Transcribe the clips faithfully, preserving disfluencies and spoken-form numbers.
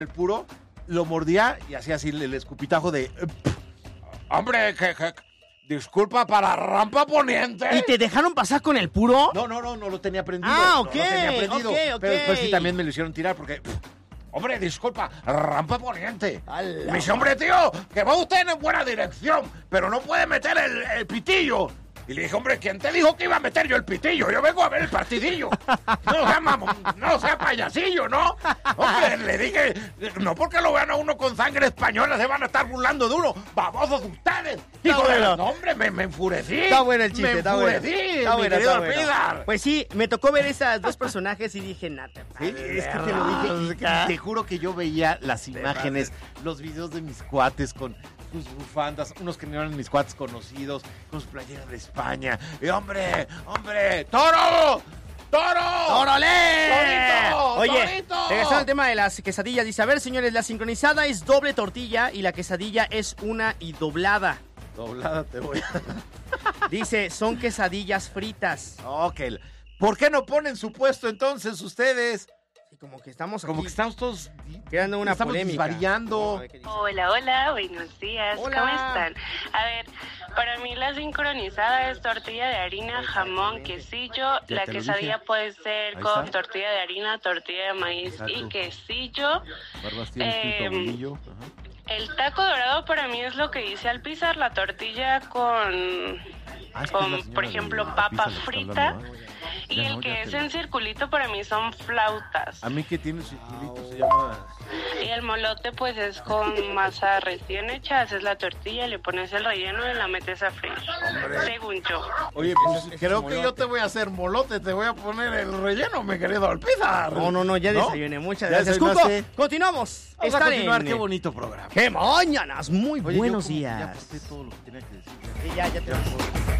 el puro, lo mordía y hacía así el, el escupitajo de... Hombre, que, que, disculpa, para rampa poniente. ¿Y te dejaron pasar con el puro? No, no, no, no lo tenía prendido. Ah, no, ok, no lo tenía prendido. ok, ok. Pero después sí también me lo hicieron tirar porque... Pff, hombre, disculpa, rampa poniente. Me dice, hombre, tío, que va usted en buena dirección, pero no puede meter el, el pitillo. Y le dije, hombre, ¿quién te dijo que iba a meter yo el pitillo? Yo vengo a ver el partidillo. No sea mamón, no sea payasillo, ¿no? Hombre, le dije, no porque lo vean a uno con sangre española se van a estar burlando de uno. ¡Babosos ustedes! Hijo de la... No, hombre, me, me enfurecí. Está bueno el chiste, me está bueno. enfurecí, Está mi bueno, querido está bueno. Alpizar. Pues sí, me tocó ver esas dos personajes y dije, nata. Sí, es que te lo dije. Y te juro que yo veía las imágenes, los videos de mis cuates con sus bufandas, unos que no eran mis cuates conocidos, con su playera de España. Y hombre, hombre, ¡toro! ¡Toro! ¡Órale! ¡Torito! Oye, ¡Torito! regresando al tema de las quesadillas, dice, a ver, señores, la sincronizada es doble tortilla y la quesadilla es una y doblada. Doblada te voy a... Dice, son quesadillas fritas. Ok, ¿por qué no ponen su puesto entonces ustedes? Sí, como que estamos Como aquí que estamos todos... creando una estamos polémica. variando. Hola, hola, buenos días. Hola. ¿Cómo están? A ver, para mí la sincronizada es tortilla de harina, jamón, quesillo. Ya La te lo quesadilla dije. puede ser Ahí con está. tortilla de harina, tortilla de maíz y Exacto. quesillo. Barbas tiene escrito Em, bolillo. Ajá. El taco dorado para mí es lo que dice Alpizar, la tortilla con, Ah, es que es la con señora por de ejemplo, Alpizar papa la que está frita. hablando, ¿eh? Y Ya el no, que ya es te- en circulito para mí son flautas. A mí que tiene circulito se llama... Y el molote pues es con masa recién hecha, haces la tortilla, le pones el relleno y la metes a freír, según yo. Oye, pues creo que yo te voy a hacer molote, te voy a poner el relleno, mi querido Alpizar. No, no, no, ya ¿No? desayuné. Muchas Ya gracias. Cuco, desayunaste. continuamos. Vamos a Están continuar, en- qué bonito programa. ¡Qué mañanas! Muy Oye, yo buenos como que días. Ya aporté todo lo que tenía que decir. Sí, ya, ya te vas.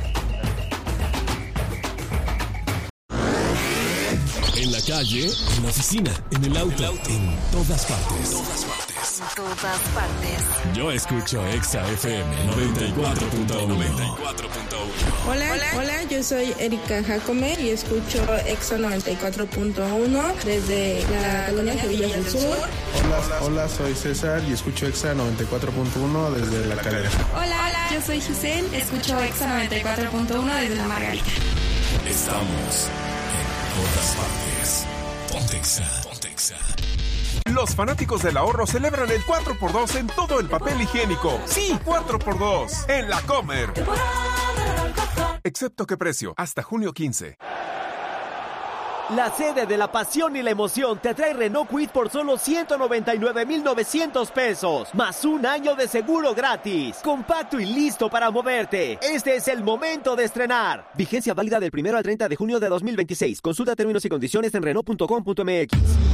En la calle, en la oficina, en el auto, en todas partes. Todas partes. En todas partes. Yo escucho Exa F M noventa y cuatro punto uno. noventa y cuatro punto uno. Hola, hola, yo soy Erika Jacome y escucho Exa noventa y cuatro punto uno desde la colonia Sevillas del Sur. Hola, hola, soy César y escucho Exa noventa y cuatro punto uno desde La Calera. Hola, hola, yo soy Giselle, escucho Exa noventa y cuatro punto uno desde La Margarita. Estamos en todas partes. Ponte Exa. Ponte Exa. Los fanáticos del ahorro celebran el cuatro por dos en todo el papel higiénico. Sí, cuatro por dos en La Comer. Excepto qué precio, hasta junio quince. La sede de la pasión y la emoción te trae Renault Kwid por solo ciento noventa y nueve mil novecientos pesos, más un año de seguro gratis. Compacto y listo para moverte. Este es el momento de estrenar. Vigencia válida del primero al treinta de junio de dos mil veintiséis. Consulta términos y condiciones en Renault punto com punto m x.